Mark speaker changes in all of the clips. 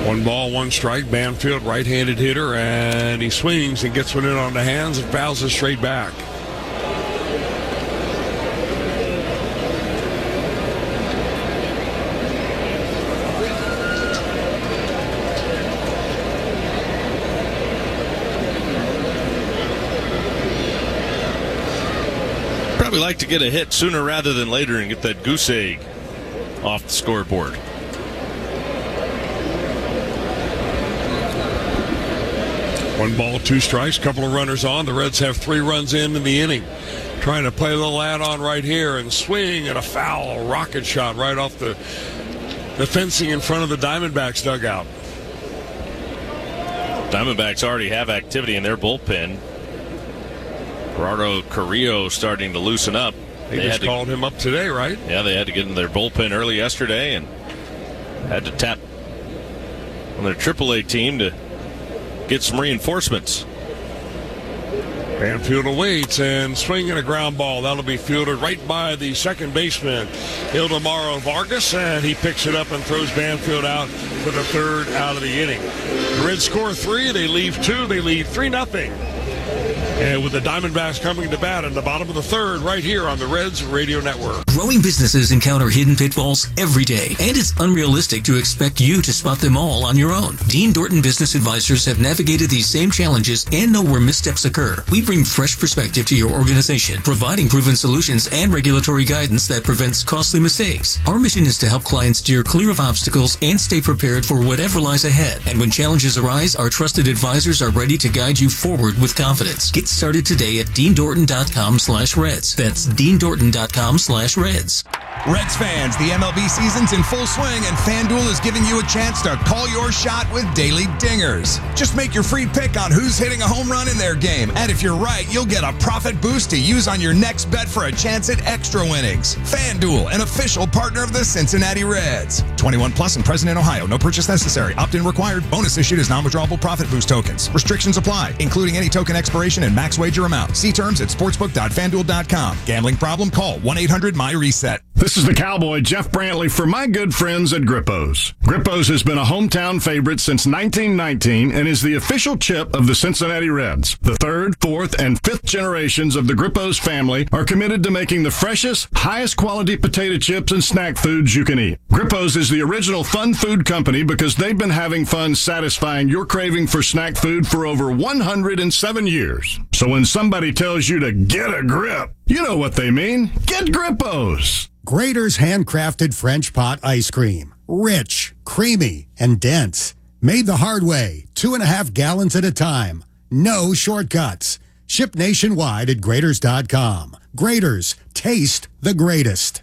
Speaker 1: One ball, one strike. Banfield, right-handed hitter, and he swings and gets one in on the hands and fouls it straight back.
Speaker 2: Probably like to get a hit sooner rather than later and get that goose egg off the scoreboard.
Speaker 1: One ball, two strikes, couple of runners on. The Reds have 3 runs in the inning. Trying to play a little add-on right here and swing and a foul, a rocket shot right off the fencing in front of the Diamondbacks dugout.
Speaker 2: Diamondbacks already have activity in their bullpen. Gerardo Carrillo starting to loosen up.
Speaker 1: They just called him up today, right?
Speaker 2: Yeah, they had to get in their bullpen early yesterday and had to tap on their AAA team to get some reinforcements.
Speaker 1: Banfield awaits and swinging a ground ball. That'll be fielded right by the second baseman, Ildemaro Vargas, and he picks it up and throws Banfield out for the third out of the inning. The Reds score 3, they leave 2, they lead 3-0. And with the Diamondbacks coming to bat in the bottom of the third right here on the Reds Radio Network.
Speaker 3: Growing businesses encounter hidden pitfalls every day, and it's unrealistic to expect you to spot them all on your own. Dean Dorton Business Advisors have navigated these same challenges and know where missteps occur. We bring fresh perspective to your organization, providing proven solutions and regulatory guidance that prevents costly mistakes. Our mission is to help clients steer clear of obstacles and stay prepared for whatever lies ahead. And when challenges arise, our trusted advisors are ready to guide you forward with confidence. Get started today at deandorton.com/Reds. That's deandorton.com/Reds.
Speaker 4: Reds fans, the MLB season's in full swing, and FanDuel is giving you a chance to call your shot with daily dingers. Just make your free pick on who's hitting a home run in their game, and if you're right, you'll get a profit boost to use on your next bet for a chance at extra winnings. FanDuel, an official partner of the Cincinnati Reds. 21 plus and present in Ohio. No purchase necessary. Opt-in required. Bonus issued as non-withdrawable profit boost tokens. Restrictions apply, including any token expiration and max wager amount. See terms at sportsbook.fanduel.com. Gambling problem? Call 1-800-MY-RESET.
Speaker 5: This is the Cowboy, Jeff Brantley, for my good friends at Grippos. Grippos has been a hometown favorite since 1919 and is the official chip of the Cincinnati Reds. The 3rd, 4th, and 5th generations of the Grippos family are committed to making the freshest, highest quality potato chips and snack foods you can eat. Grippos is the original fun food company because they've been having fun satisfying your craving for snack food for over 107 years. So when somebody tells you to get a grip, you know what they mean. Get Grippos.
Speaker 6: Graeter's handcrafted French pot ice cream. Rich, creamy, and dense. Made the hard way, 2.5 gallons at a time. No shortcuts. Shipped nationwide at Graeters.com. Graeter's, taste the greatest.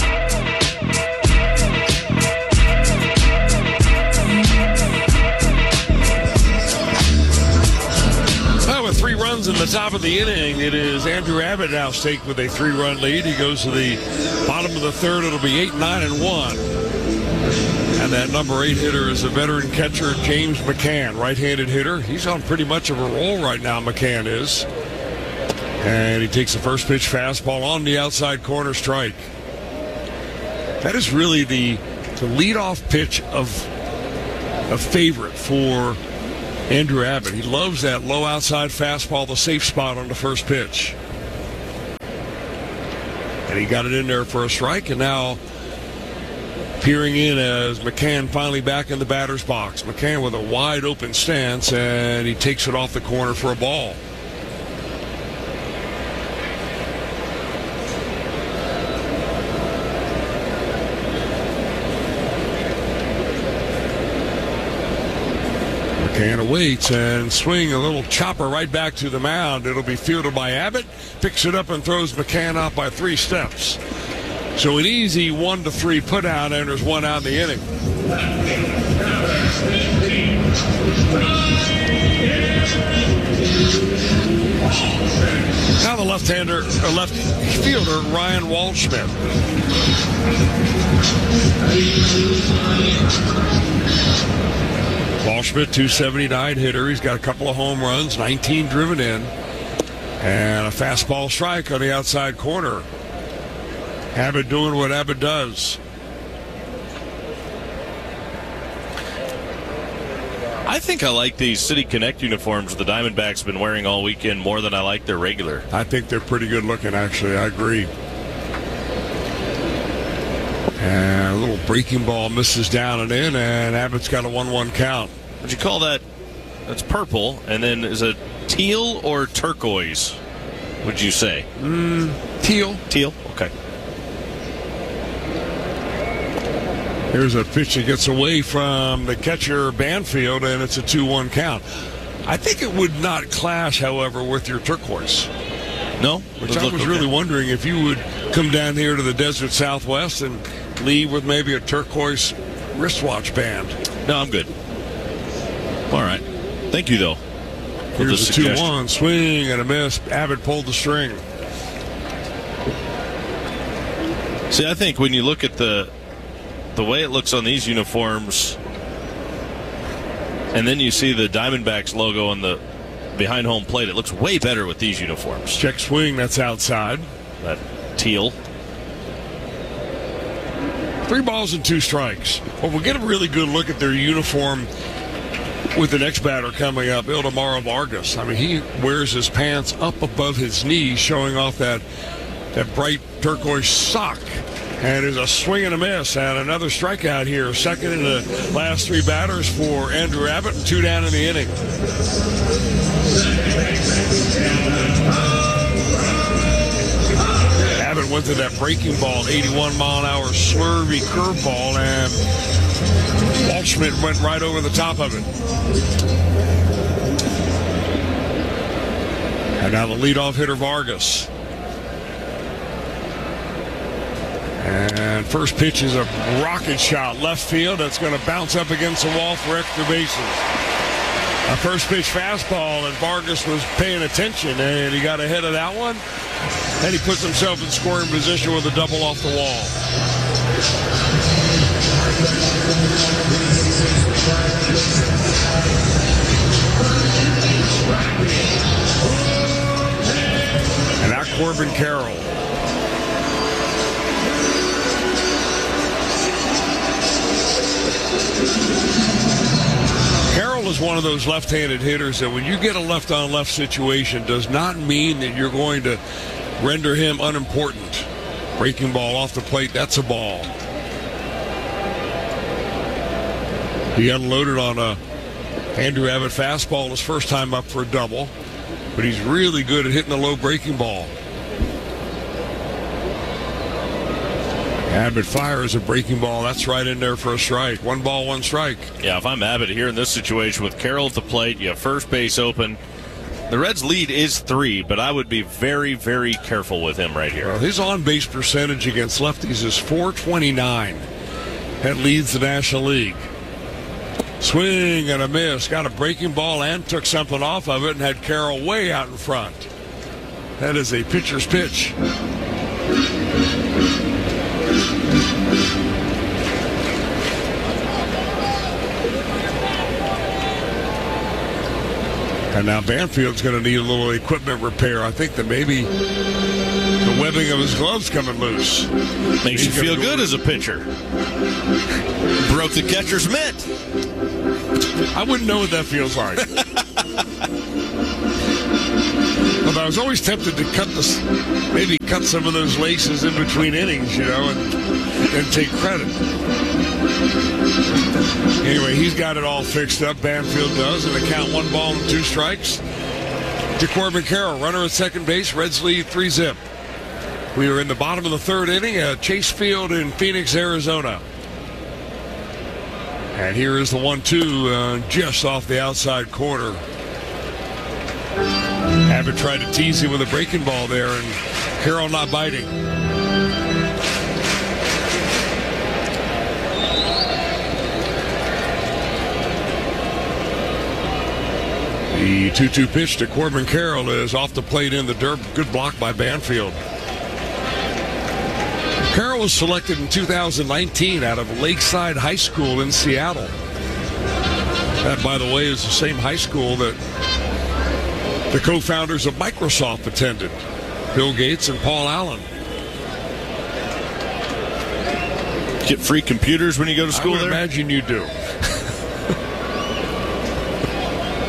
Speaker 1: With 3 runs in the top of the inning, it is Andrew Abbott now staked with a 3-run lead. He goes to the bottom of the third. It'll be 8-9-1. And that number 8 hitter is a veteran catcher, James McCann, right-handed hitter. He's on pretty much of a roll right now, McCann is. And he takes the first pitch fastball on the outside corner, strike. That is really the leadoff pitch of a favorite for Andrew Abbott. He loves that low outside fastball, the safe spot on the first pitch. And he got it in there for a strike, and now peering in as McCann finally back in the batter's box. McCann with a wide open stance, and he takes it off the corner for a ball. McCann awaits and swing a little chopper right back to the mound. It'll be fielded by Abbott. Picks it up and throws McCann out by 3 steps. So an easy 1-3 put out, and there's 1 out in the inning. Now the left fielder, Ryan Waldschmidt. Waldschmidt, 279 hitter. He's got a couple of home runs, 19 driven in, and a fastball strike on the outside corner. Abbott doing what Abbott does.
Speaker 2: I think I like these City Connect uniforms the Diamondbacks have been wearing all weekend more than I like their regular.
Speaker 1: I think they're pretty good looking, actually. I agree. And a little breaking ball misses down and in, and Abbott's got a 1-1 count.
Speaker 2: Would you call that? That's purple, and then is it teal or turquoise, would you say?
Speaker 1: Teal.
Speaker 2: Teal? Okay.
Speaker 1: Here's a pitch that gets away from the catcher Banfield, and it's a 2-1 count. I think it would not clash, however, with your turquoise.
Speaker 2: No?
Speaker 1: Which I was really wondering if you would come down here to the Desert Southwest and leave with maybe a turquoise wristwatch band.
Speaker 2: No, I'm good. All right. Thank you, though.
Speaker 1: Here's a 2-1, swing and a miss. Abbott pulled the string.
Speaker 2: See, I think when you look at the way it looks on these uniforms, and then you see the Diamondbacks logo on the behind home plate, it looks way better with these uniforms.
Speaker 1: Check swing, that's outside.
Speaker 2: That teal.
Speaker 1: 3 balls and 2 strikes. Well, we'll get a really good look at their uniform with the next batter coming up, Ildemaro Vargas. I mean, he wears his pants up above his knees, showing off that bright turquoise sock. And there's a swing and a miss, and another strikeout here. Second in the last 3 batters for Andrew Abbott, and 2 down in the inning. Abbott went to that breaking ball, 81-mile-an-hour slurvy curveball, and Waldschmidt went right over the top of it. And now the leadoff hitter, Vargas. And first pitch is a rocket shot left field that's going to bounce up against the wall for extra bases. A first pitch fastball, and Vargas was paying attention, and he got ahead of that one. And he puts himself in scoring position with a double off the wall. And now Corbin Carroll. Carroll is one of those left-handed hitters that when you get a left-on-left situation does not mean that you're going to render him unimportant. Breaking ball off the plate, that's a ball. He unloaded on a Andrew Abbott fastball his first time up for a double, but he's really good at hitting the low breaking ball. Abbott fires a breaking ball. That's right in there for a strike. 1 ball, 1 strike.
Speaker 2: Yeah, if I'm Abbott here in this situation with Carroll at the plate, you have first base open. The Reds' lead is 3, but I would be very, very careful with him right here.
Speaker 1: Well, his on-base percentage against lefties is .429. That leads the National League. Swing and a miss. Got a breaking ball and took something off of it and had Carroll way out in front. That is a pitcher's pitch. And now Banfield's going to need a little equipment repair. I think that maybe the webbing of his glove's coming loose.
Speaker 2: Makes you feel good as a pitcher. Broke the catcher's mitt.
Speaker 1: I wouldn't know what that feels like. But I was always tempted to cut some of those laces in between innings, and take credit. Anyway, he's got it all fixed up. Banfield does, and the count 1 ball and 2 strikes to Corbin Carroll. Runner at second base. Reds lead 3-0. We are in the bottom of the 3rd inning at Chase Field in Phoenix, Arizona. And here is the 1-2 just off the outside corner. Abbott tried to tease him with a breaking ball there, and Carroll not biting. The 2-2 pitch to Corbin Carroll is off the plate in the dirt. Good block by Banfield. Carroll was selected in 2019 out of Lakeside High School in Seattle. That, by the way, is the same high school that the co-founders of Microsoft attended, Bill Gates and Paul Allen.
Speaker 2: Get free computers when you go to school
Speaker 1: I would
Speaker 2: there?
Speaker 1: imagine you do.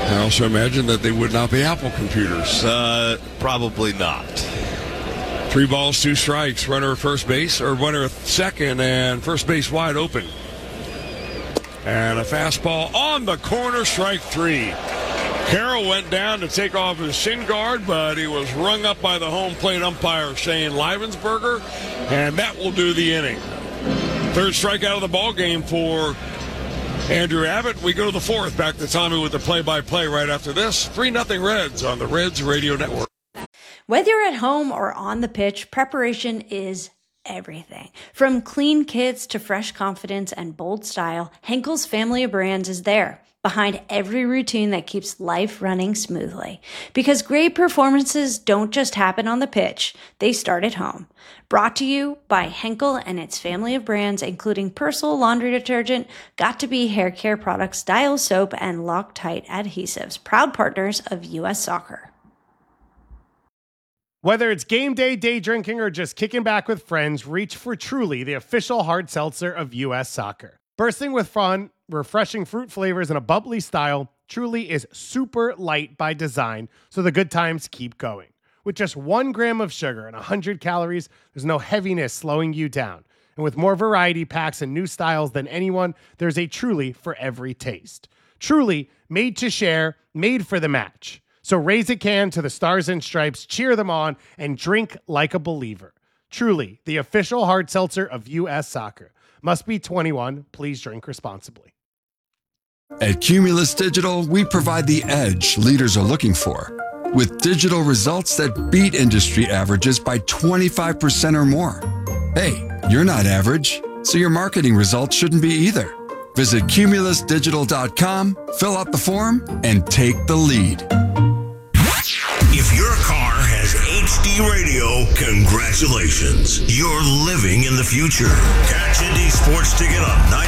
Speaker 1: I also imagine that they would not be Apple computers.
Speaker 2: Probably not.
Speaker 1: 3 balls, 2 strikes. Runner at first base, or runner at second, and first base wide open. And a fastball on the corner, strike 3. Carroll went down to take off his shin guard, but he was rung up by the home plate umpire, Shane Livensberger, and that will do the inning. 3rd strikeout of the ball game for Andrew Abbott. We go to the 4th. Back to Tommy with the play-by-play right after this. 3-0 Reds on the Reds Radio Network.
Speaker 7: Whether you're at home or on the pitch, preparation is everything. From clean kits to fresh confidence and bold style, Henkel's family of brands is there, behind every routine that keeps life running smoothly. Because great performances don't just happen on the pitch, they start at home. Brought to you by Henkel and its family of brands, including Persil laundry detergent, Got2b hair care products, Dial soap, and Loctite adhesives, proud partners of U.S. Soccer.
Speaker 8: Whether it's game day, day drinking, or just kicking back with friends, reach for Truly, the official hard seltzer of U.S. Soccer. Bursting with fun, refreshing fruit flavors, and a bubbly style, Truly is super light by design, so the good times keep going. With just 1 gram of sugar and 100 calories, there's no heaviness slowing you down. And with more variety packs and new styles than anyone, there's a Truly for every taste. Truly, made to share, made for the match. So raise a can to the Stars and Stripes, cheer them on, and drink like a believer. Truly, the official hard seltzer of U.S. Soccer. Must be 21. Please drink responsibly.
Speaker 9: At Cumulus Digital, we provide the edge leaders are looking for, with digital results that beat industry averages by 25% or more. Hey, you're not average, so your marketing results shouldn't be either. Visit cumulusdigital.com, fill out the form, and take the lead.
Speaker 10: If your car has HD radio, congratulations. You're living in the future. Catch Indy Sports Ticket on 9